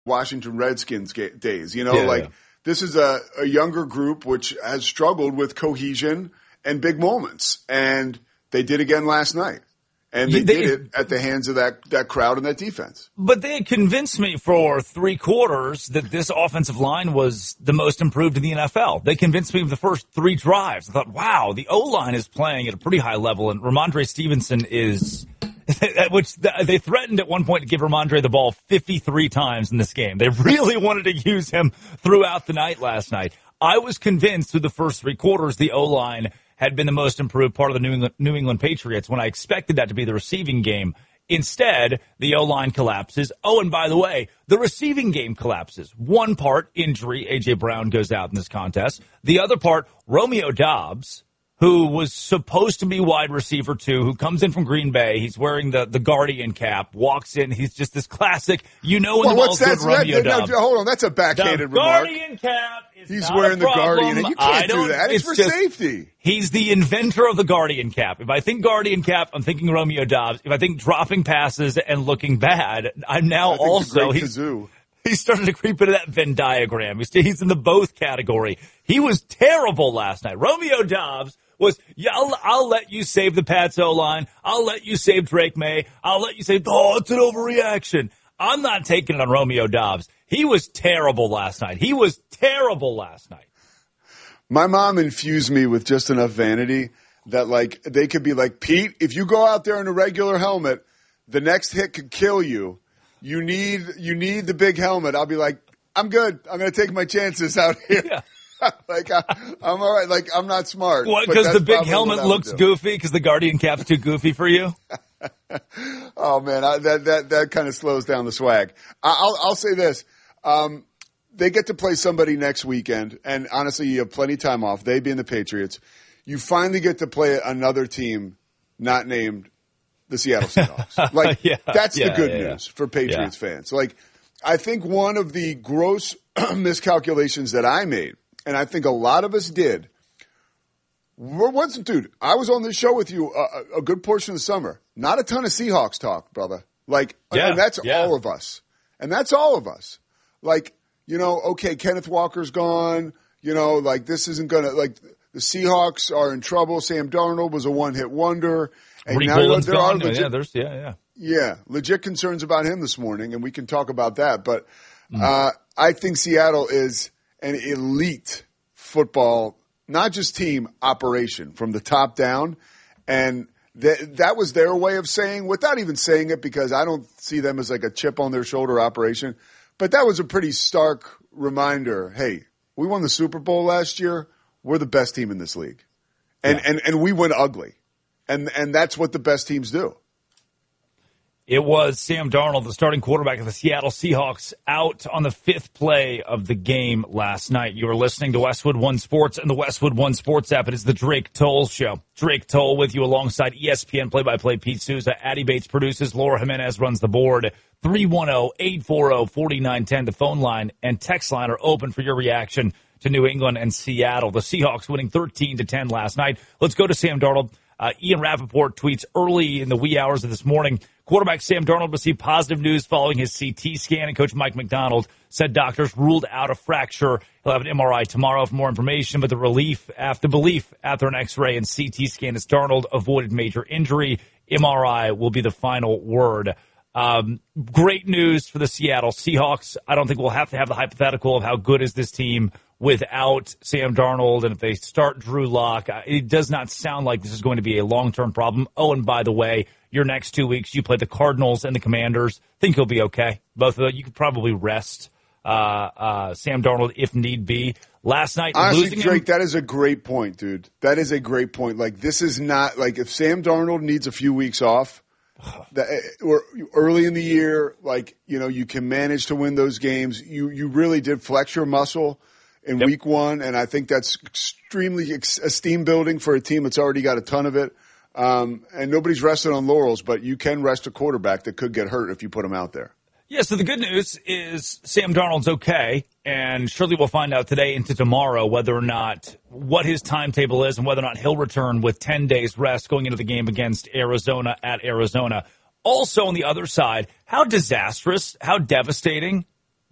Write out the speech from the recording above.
Washington Redskins days. Yeah. This is a younger group which has struggled with cohesion and big moments. And they did again last night. And they did it at the hands of that crowd and that defense. But they had convinced me for 3 quarters that this offensive line was the most improved in the NFL. They convinced me of the first 3 drives. I thought, wow, the O-line is playing at a pretty high level, and Ramondre Stevenson is which they threatened at one point to give Ramondre the ball 53 times in this game. They really wanted to use him throughout the night last night. I was convinced through the first 3 quarters the O-line had been the most improved part of the New England Patriots when I expected that to be the receiving game. Instead, the O-line collapses. Oh, and by the way, the receiving game collapses. One part, injury, A.J. Brown goes out in this contest. The other part, Romeo Doubs, who was supposed to be wide receiver 2, who comes in from Green Bay. He's wearing the Guardian cap, walks in. He's just this classic, when the ball's good, Romeo Doubs. No, hold on, that's a backhanded remark. The Guardian cap is He's not wearing a problem. the Guardian, and you can't do that. It's for safety. He's the inventor of the Guardian cap. If I think Guardian cap, I'm thinking Romeo Doubs. If I think dropping passes and looking bad, I'm now also he started to creep into that Venn diagram. He's in the both category. He was terrible last night. Romeo Doubs was, I'll let you save the Pats O-line. I'll let you save Drake May. I'll let you save, it's an overreaction. I'm not taking it on Romeo Doubs. He was terrible last night. My mom infused me with just enough vanity that, they could be like, Pete, if you go out there in a regular helmet, the next hit could kill you. You need the big helmet. I'll be like, I'm good. I'm going to take my chances out here. Yeah. I'm all right. I'm not smart. What, because the big helmet looks goofy? Because the Guardian cap's too goofy for you? Oh, man, that kind of slows down the swag. I'll say this. They get to play somebody next weekend, and honestly, you have plenty of time off. They being the Patriots. You finally get to play another team not named the Seattle Seahawks. That's the good news for Patriots fans. I think one of the gross miscalculations that I made, and I think a lot of us did, dude, I was on this show with you a good portion of the summer. Not a ton of Seahawks talk, brother. And that's all of us. And that's all of us. Okay, Kenneth Walker's gone. This isn't going to, the Seahawks are in trouble. Sam Darnold was a one-hit wonder. And Rick now Boland's there are gone. legit, legit concerns about him this morning, and we can talk about that. But I think Seattle is an elite football, not just team, operation from the top down. And that was their way of saying, without even saying it, because I don't see them as a chip on their shoulder operation. But that was a pretty stark reminder. Hey, we won the Super Bowl last year. We're the best team in this league. And we went ugly. And that's what the best teams do. It was Sam Darnold, the starting quarterback of the Seattle Seahawks, out on the 5th play of the game last night. You are listening to Westwood One Sports and the Westwood One Sports app. It is the Drake Toll Show. Drake Toll with you alongside ESPN play-by-play Pete Souza. Addie Bates produces. Laura Jimenez runs the board. 310-840-4910. The phone line and text line are open for your reaction to New England and Seattle. The Seahawks winning 13-10 last night. Let's go to Sam Darnold. Ian Rappaport tweets early in the wee hours of this morning, quarterback Sam Darnold received positive news following his CT scan, and Coach Mike McDonald said doctors ruled out a fracture. He'll have an MRI tomorrow for more information, but the belief after an X-ray and CT scan is Darnold avoided major injury. MRI will be the final word. Great news for the Seattle Seahawks. I don't think we'll have to have the hypothetical of how good is this team without Sam Darnold, and if they start Drew Lock, it does not sound like this is going to be a long-term problem. Oh, and by the way, your next 2 weeks, you play the Cardinals and the Commanders. Think he'll be okay. Both of them, you could probably rest Sam Darnold if need be. Last night, honestly, Drake, that is a great point, dude. That is a great point. This is not, if Sam Darnold needs a few weeks off, or early in the year, you can manage to win those games. You really did flex your muscle in week 1, and I think that's extremely esteem building for a team that's already got a ton of it. And nobody's resting on laurels, but you can rest a quarterback that could get hurt if you put him out there. Yeah, so the good news is Sam Darnold's okay, and surely we'll find out today into tomorrow whether or not what his timetable is and whether or not he'll return with 10 days rest going into the game against Arizona at Arizona. Also on the other side, how disastrous, how devastating